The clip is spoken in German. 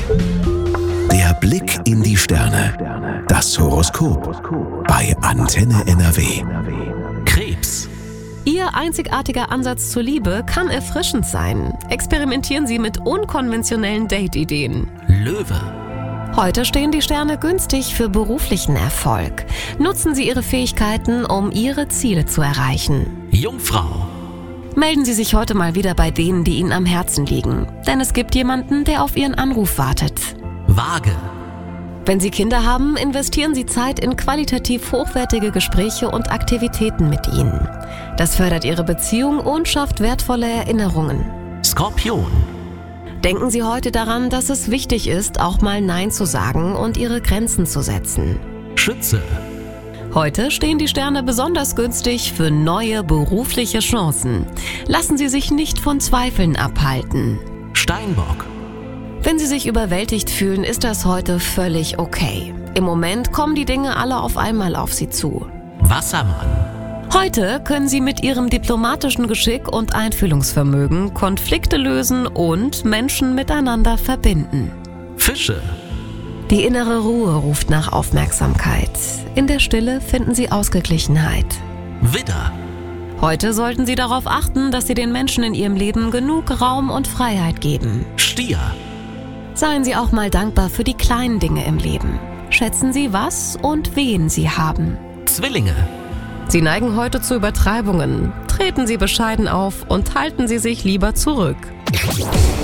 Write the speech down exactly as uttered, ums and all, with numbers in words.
Der Blick in die Sterne. Das Horoskop bei Antenne N R W. Krebs. Ihr einzigartiger Ansatz zur Liebe kann erfrischend sein. Experimentieren Sie mit unkonventionellen Date-Ideen. Löwe. Heute stehen die Sterne günstig für beruflichen Erfolg. Nutzen Sie Ihre Fähigkeiten, um Ihre Ziele zu erreichen. Jungfrau. Melden Sie sich heute mal wieder bei denen, die Ihnen am Herzen liegen. Denn es gibt jemanden, der auf Ihren Anruf wartet. Waage. Wenn Sie Kinder haben, investieren Sie Zeit in qualitativ hochwertige Gespräche und Aktivitäten mit ihnen. Das fördert Ihre Beziehung und schafft wertvolle Erinnerungen. Skorpion. Denken Sie heute daran, dass es wichtig ist, auch mal Nein zu sagen und Ihre Grenzen zu setzen. Schütze. Heute stehen die Sterne besonders günstig für neue berufliche Chancen. Lassen Sie sich nicht von Zweifeln abhalten. Steinbock. Wenn Sie sich überwältigt fühlen, ist das heute völlig okay. Im Moment kommen die Dinge alle auf einmal auf Sie zu. Wassermann. Heute können Sie mit Ihrem diplomatischen Geschick und Einfühlungsvermögen Konflikte lösen und Menschen miteinander verbinden. Fische. Die innere Ruhe ruft nach Aufmerksamkeit. In der Stille finden Sie Ausgeglichenheit. Widder. Heute sollten Sie darauf achten, dass Sie den Menschen in Ihrem Leben genug Raum und Freiheit geben. Stier. Seien Sie auch mal dankbar für die kleinen Dinge im Leben. Schätzen Sie, was und wen Sie haben. Zwillinge. Sie neigen heute zu Übertreibungen. Treten Sie bescheiden auf und halten Sie sich lieber zurück.